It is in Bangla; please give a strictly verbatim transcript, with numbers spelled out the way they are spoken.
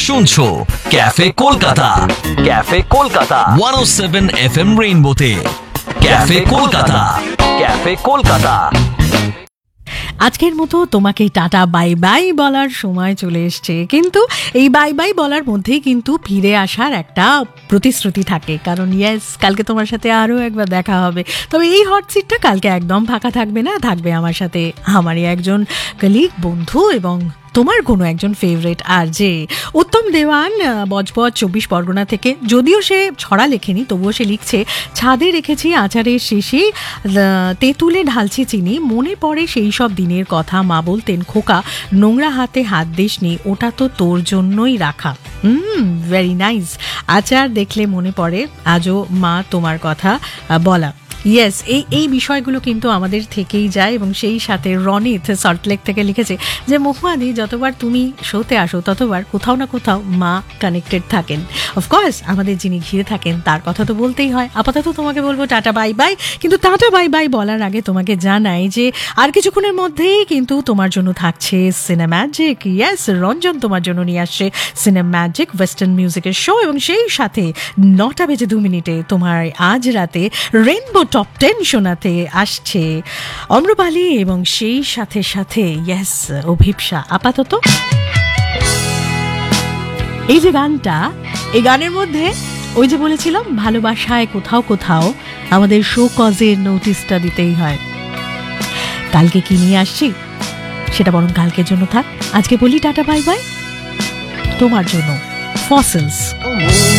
শুনছো ক্যাফে কলকাতা, ক্যাফে কলকাতা একশো সাত F M রেইনবোতে। Cafe Kolkata, cafe Kolkata. আজকের মতো তোমাকে টাটা বাই বাই বলার সময় চলে এসছে, কিন্তু এই বাই বাই বলার মধ্যেই কিন্তু ফিরে আসার একটা প্রতিশ্রুতি থাকে, কারণ ইয়েস, কালকে তোমার সাথে আরও একবার দেখা হবে। তবে এই হট সিটটা কালকে একদম ফাঁকা থাকবে না, থাকবে আমার সাথে আমারই একজন কলিগ, বন্ধু এবং তোমার কোনো একজন ফেভারিট আর যে উত্তম দেওয়ান, বজবজ চব্বিশ পরগনা থেকে। যদিও সে ছড়া লেখেনি, তবুও সে লিখছে, ছাদে রেখেছি আচারের শেষে তেঁতুলে ঢালছি চিনি, মনে পড়ে সেই সব দিনের কথা, মা বলতেন খোকা নোংরা হাতে হাত দিসনি, ওটা তো তোর জন্যই রাখা। হুম, ভেরি নাইস। আচার দেখলে মনে পড়ে আজও মা তোমার কথা বলা। ইয়েস, এই এই বিষয়গুলো কিন্তু আমাদের থেকেই যায়। এবং সেই সাথে রনিত সল্টলেক থেকে লিখেছে যে মহুয়াদি, যতবার তুমি শোতে আসো ততবার কোথাও না কোথাও মা কানেক্টেড থাকেন। অফকোর্স আমাদের যিনি ঘিরে থাকেন তার কথা তো বলতেই হয়। আপাতত তোমাকে বলবো টাটা বাই বাই, কিন্তু টাটা বাই বাই বলার আগে তোমাকে জানাই যে আর কিছুক্ষণের মধ্যেই কিন্তু তোমার জন্য থাকছে সিনেম্যাজিক। ইয়েস, রঞ্জন তোমার জন্য নিয়ে আসছে সিনেম্যাজিক ওয়েস্টার্ন মিউজিকের শো, এবং সেই সাথে নটা বেজে দু মিনিটে তোমার আজ রাতে রেইনবো টপ টেন শোনাতে আসছে অম্রপালি, এবং সেই সাথে সাথে ইয়েস অভিপ্সা। আপাতত এই যে গানটা, এই গানের মধ্যে ওই যে বলেছিলাম ভালোবাসায় কোথাও কোথাও আমাদের শো কজের নোটিশটা দিতেই হয়। কালকে কি নিয়ে আসছি সেটা বরং কালকের জন্য থাক। আজকে বলি টাটা বাই বাই, তোমার জন্য ফসিলস।